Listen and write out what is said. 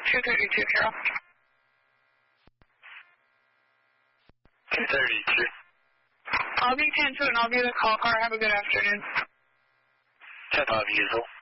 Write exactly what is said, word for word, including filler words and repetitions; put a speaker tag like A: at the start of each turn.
A: two thirty-two, Carol.
B: two thirty-two.
A: I'll be ten two and I'll be the call car. Have a good afternoon.
B: ten five, usual.